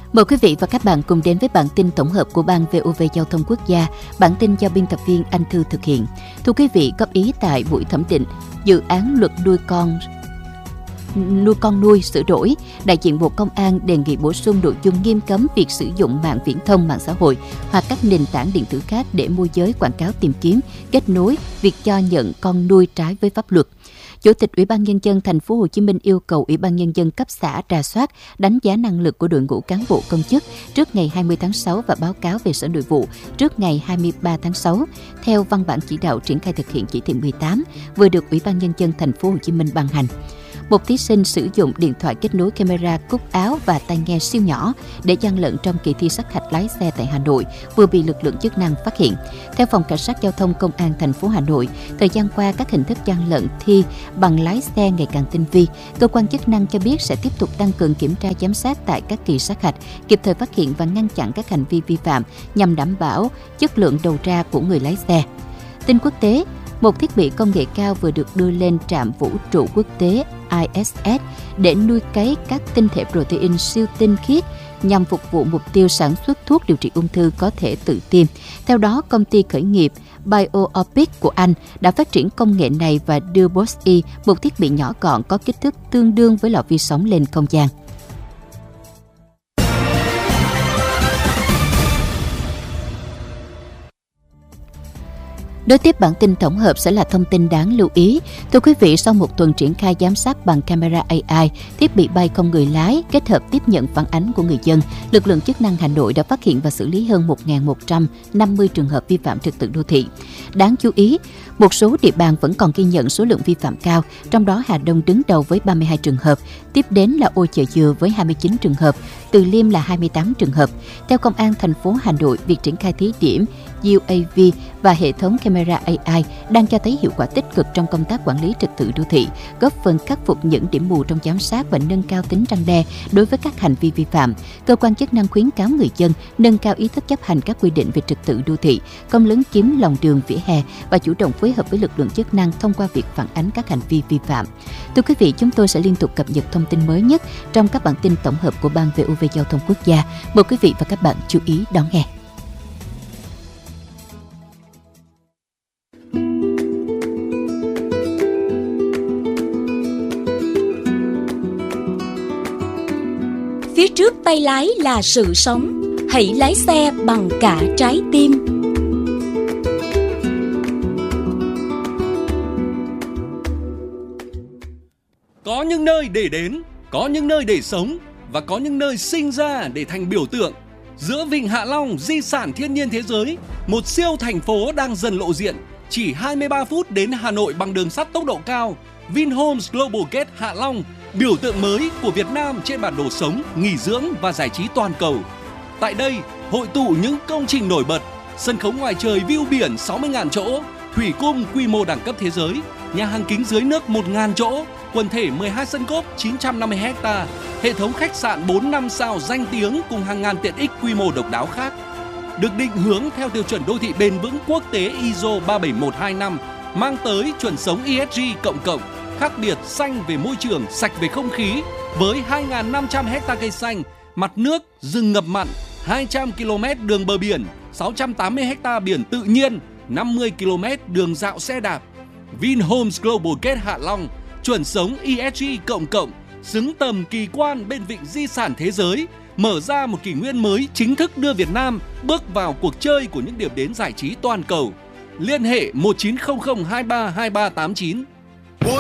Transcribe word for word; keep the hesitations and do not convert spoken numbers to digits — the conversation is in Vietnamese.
Mời quý vị và các bạn cùng đến với bản tin tổng hợp của Ban vê o vê Giao thông Quốc gia. Bản tin do biên tập viên Anh Thư thực hiện. Thưa quý vị, góp ý tại buổi thẩm định dự án luật nuôi con nuôi con nuôi sửa đổi, đại diện Bộ Công an đề nghị bổ sung nội dung nghiêm cấm việc sử dụng mạng viễn thông, mạng xã hội hoặc các nền tảng điện tử khác để môi giới quảng cáo tìm kiếm, kết nối việc cho nhận con nuôi trái với pháp luật. Chủ tịch Ủy ban Nhân dân Thành phố Hồ Chí Minh yêu cầu Ủy ban Nhân dân cấp xã rà soát, đánh giá năng lực của đội ngũ cán bộ công chức trước ngày hai mươi tháng sáu và báo cáo về Sở Nội vụ trước ngày hai mươi ba tháng sáu, theo văn bản chỉ đạo triển khai thực hiện chỉ thị mười tám vừa được Ủy ban Nhân dân Thành phố Hồ Chí Minh ban hành. Một thí sinh sử dụng điện thoại kết nối camera, cúc áo và tai nghe siêu nhỏ để gian lận trong kỳ thi sát hạch lái xe tại Hà Nội vừa bị lực lượng chức năng phát hiện. Theo Phòng Cảnh sát Giao thông Công an thành phố Hà Nội, thời gian qua các hình thức gian lận thi bằng lái xe ngày càng tinh vi. Cơ quan chức năng cho biết sẽ tiếp tục tăng cường kiểm tra giám sát tại các kỳ sát hạch, kịp thời phát hiện và ngăn chặn các hành vi vi phạm nhằm đảm bảo chất lượng đầu ra của người lái xe. Tin quốc tế, một thiết bị công nghệ cao vừa được đưa lên trạm vũ trụ quốc tế I S S để nuôi cấy các tinh thể protein siêu tinh khiết nhằm phục vụ mục tiêu sản xuất thuốc điều trị ung thư có thể tự tiêm. Theo đó, công ty khởi nghiệp BioOrbic của Anh đã phát triển công nghệ này và đưa Boss-E, một thiết bị nhỏ gọn có kích thước tương đương với lò vi sóng lên không gian. Đối tiếp bản tin tổng hợp sẽ là thông tin đáng lưu ý. Thưa quý vị, sau một tuần triển khai giám sát bằng camera A I, thiết bị bay không người lái kết hợp tiếp nhận phản ánh của người dân, lực lượng chức năng Hà Nội đã phát hiện và xử lý hơn một nghìn một trăm năm mươi trường hợp vi phạm trật tự đô thị. Đáng chú ý, một số địa bàn vẫn còn ghi nhận số lượng vi phạm cao, trong đó Hà Đông đứng đầu với ba mươi hai trường hợp, tiếp đến là Ô Chợ Dừa với hai mươi chín trường hợp, Từ Liêm là hai mươi tám trường hợp. Theo Công an thành phố Hà Nội, việc triển khai thí điểm u a vê và hệ thống camera A I đang cho thấy hiệu quả tích cực trong công tác quản lý trật tự đô thị, góp phần khắc phục những điểm mù trong giám sát và nâng cao tính răn đe đối với các hành vi vi phạm. Cơ quan chức năng khuyến cáo người dân nâng cao ý thức chấp hành các quy định về trật tự đô thị, không lấn chiếm lòng đường, vỉa hè và chủ động phối hợp với lực lượng chức năng thông qua việc phản ánh các hành vi vi phạm. Thưa quý vị, chúng tôi sẽ liên tục cập nhật thông tin mới nhất trong các bản tin tổng hợp của Ban vê o vê Giao thông Quốc gia. Mời quý vị và các bạn chú ý đón nghe. Phía trước tay lái là sự sống, hãy lái xe bằng cả trái tim. Có những nơi để đến, có những nơi để sống và có những nơi sinh ra để thành biểu tượng. Giữa Vịnh Hạ Long, di sản thiên nhiên thế giới, một siêu thành phố đang dần lộ diện. Chỉ hai mươi ba phút đến Hà Nội bằng đường sắt tốc độ cao, Vinhomes Global Gate Hạ Long, biểu tượng mới của Việt Nam trên bản đồ sống, nghỉ dưỡng và giải trí toàn cầu. Tại đây, hội tụ những công trình nổi bật, sân khấu ngoài trời view biển sáu mươi nghìn chỗ, thủy cung quy mô đẳng cấp thế giới, nhà hàng kính dưới nước một nghìn chỗ, quần thể mười hai sân golf chín trăm năm mươi héc ta, hệ thống khách sạn bốn năm sao danh tiếng cùng hàng ngàn tiện ích quy mô độc đáo khác. Được định hướng theo tiêu chuẩn đô thị bền vững quốc tế I S O ba bảy một hai năm, mang tới chuẩn sống E S G cộng cộng, khác biệt xanh về môi trường, sạch về không khí, với hai nghìn năm trăm héc ta cây xanh, mặt nước, rừng ngập mặn, hai trăm ki lô mét đường bờ biển, sáu trăm tám mươi héc ta biển tự nhiên, năm mươi ki lô mét đường dạo xe đạp. Vinhomes Global Gate Hạ Long, chuẩn sống E S G cộng cộng, xứng tầm kỳ quan bên vịnh di sản thế giới, mở ra một kỷ nguyên mới chính thức đưa Việt Nam bước vào cuộc chơi của những điểm đến giải trí toàn cầu. Liên hệ một chín không không hai ba hai ba tám chín.